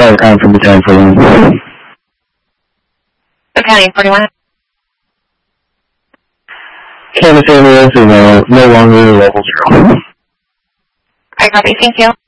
Sorry, calling from Battalion 41. Battalion 41. Canvas ambulance is no longer level 0. I copy, thank you.